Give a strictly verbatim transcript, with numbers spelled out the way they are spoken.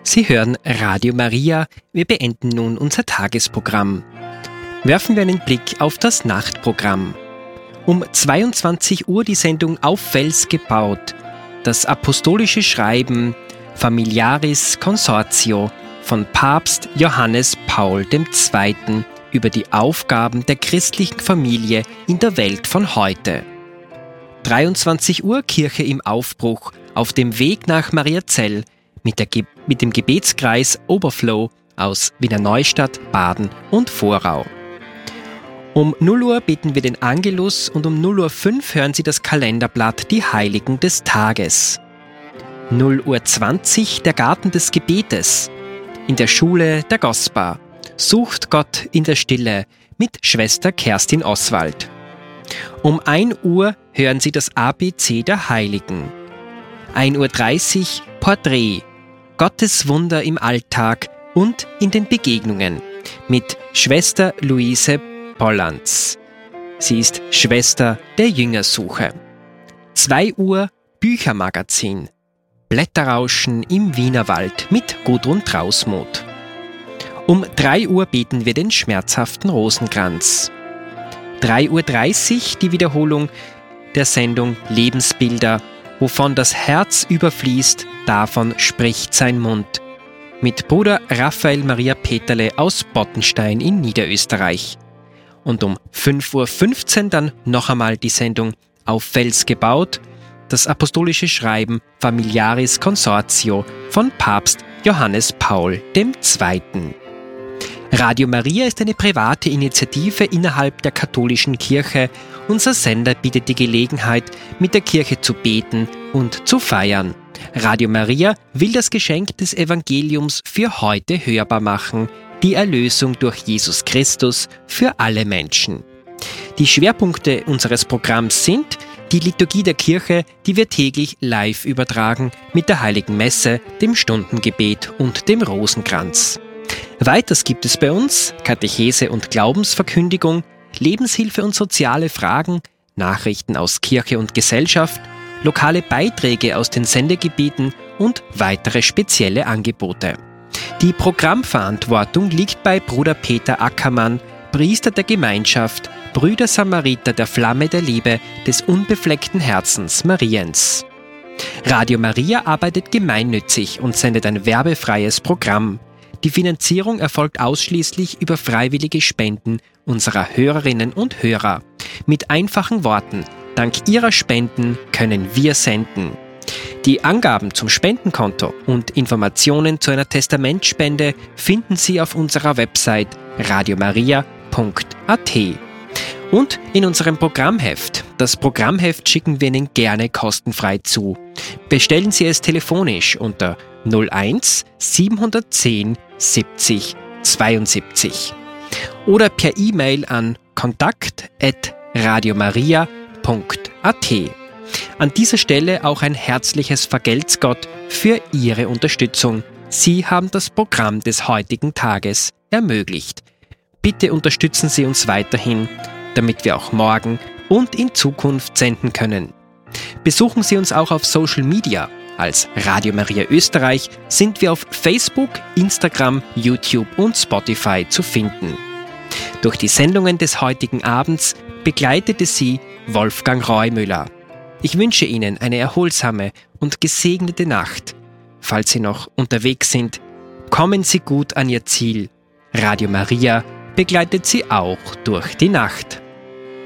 Sie hören Radio Maria. Wir beenden nun unser Tagesprogramm. Werfen wir einen Blick auf das Nachtprogramm. Um zweiundzwanzig Uhr die Sendung Auf Fels gebaut. Das apostolische Schreiben Familiaris Consortio von Papst Johannes Paul der Zweite. Über die Aufgaben der christlichen Familie in der Welt von heute. dreiundzwanzig Uhr Kirche im Aufbruch auf dem Weg nach Mariazell mit, der Ge- mit dem Gebetskreis Overflow aus Wiener Neustadt, Baden und Vorau. Um null Uhr beten wir den Angelus und um null Uhr fünf hören Sie das Kalenderblatt Die Heiligen des Tages. null Uhr zwanzig der Garten des Gebetes. In der Schule der Gospa. Sucht Gott in der Stille mit Schwester Kerstin Oswald. Um ein Uhr hören Sie das A B C der Heiligen. ein Uhr dreißig Porträt. Gottes Wunder im Alltag und in den Begegnungen mit Schwester Luise Pollanz. Sie ist Schwester der Jüngersuche. zwei Uhr Büchermagazin. Blätterrauschen im Wienerwald mit Gudrun Trausmuth. Um drei Uhr beten wir den schmerzhaften Rosenkranz. drei Uhr dreißig die Wiederholung der Sendung Lebensbilder, wovon das Herz überfließt, davon spricht sein Mund. Mit Bruder Raphael Maria Peterle aus Bottenstein in Niederösterreich. Und um fünf Uhr fünfzehn dann noch einmal die Sendung Auf Fels gebaut, das apostolische Schreiben Familiaris Consortio von Papst Johannes Paul der Zweite. Radio Maria ist eine private Initiative innerhalb der katholischen Kirche. Unser Sender bietet die Gelegenheit, mit der Kirche zu beten und zu feiern. Radio Maria will das Geschenk des Evangeliums für heute hörbar machen, die Erlösung durch Jesus Christus für alle Menschen. Die Schwerpunkte unseres Programms sind die Liturgie der Kirche, die wir täglich live übertragen, mit der Heiligen Messe, dem Stundengebet und dem Rosenkranz. Weiters gibt es bei uns Katechese und Glaubensverkündigung, Lebenshilfe und soziale Fragen, Nachrichten aus Kirche und Gesellschaft, lokale Beiträge aus den Sendegebieten und weitere spezielle Angebote. Die Programmverantwortung liegt bei Bruder Peter Ackermann, Priester der Gemeinschaft, Brüder Samariter der Flamme der Liebe des unbefleckten Herzens Mariens. Radio Maria arbeitet gemeinnützig und sendet ein werbefreies Programm. Die Finanzierung erfolgt ausschließlich über freiwillige Spenden unserer Hörerinnen und Hörer. Mit einfachen Worten: Dank Ihrer Spenden können wir senden. Die Angaben zum Spendenkonto und Informationen zu einer Testamentspende finden Sie auf unserer Website radiomaria punkt a t. Und in unserem Programmheft. Das Programmheft schicken wir Ihnen gerne kostenfrei zu. Bestellen Sie es telefonisch unter null eins siebenhundertzehn siebzig zweiundsiebzig oder per E-Mail an kontakt at radiomaria punkt a t. An dieser Stelle auch ein herzliches Vergelt's Gott für Ihre Unterstützung. Sie haben das Programm des heutigen Tages ermöglicht. Bitte unterstützen Sie uns weiterhin, damit wir auch morgen und in Zukunft senden können. Besuchen Sie uns auch auf Social Media. Als Radio Maria Österreich sind wir auf Facebook, Instagram, YouTube und Spotify zu finden. Durch die Sendungen des heutigen Abends begleitete Sie Wolfgang Reumüller. Ich wünsche Ihnen eine erholsame und gesegnete Nacht. Falls Sie noch unterwegs sind, kommen Sie gut an Ihr Ziel. Radio Maria begleitet Sie auch durch die Nacht.